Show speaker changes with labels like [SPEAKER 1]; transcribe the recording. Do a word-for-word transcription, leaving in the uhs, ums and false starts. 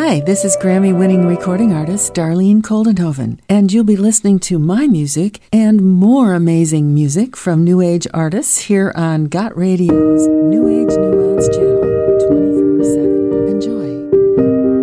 [SPEAKER 1] Hi, this is Grammy-winning recording artist Darlene Koldenhoven, and you'll be listening to my music and more amazing music from New Age artists here on Got Radio's New Age News.